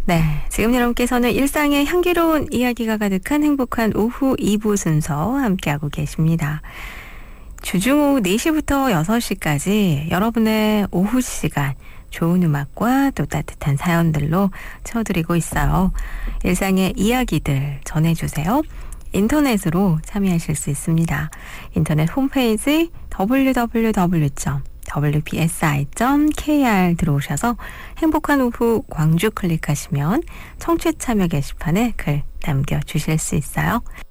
네, 지금 여러분께서는 일상의 향기로운 이야기가 가득한 행복한 오후 2부 순서 함께하고 계십니다. 주중 오후 4시부터 6시까지 여러분의 오후 시간 좋은 음악과 또 따뜻한 사연들로 채워드리고 있어요. 일상의 이야기들 전해주세요. 인터넷으로 참여하실 수 있습니다. 인터넷 홈페이지 www.wpsi.kr 들어오셔서 행복한 오후 광주 클릭하시면 청취 참여 게시판에 글 남겨주실 수 있어요.